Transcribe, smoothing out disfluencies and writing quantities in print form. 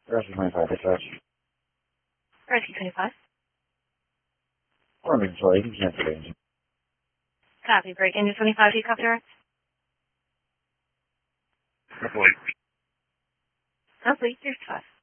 Rescue 25, dispatch. Rescue 25. Or maybe you can cancel the engine. Copy. Break engine 25, do you copy direct? Report. Complete. Here's 5.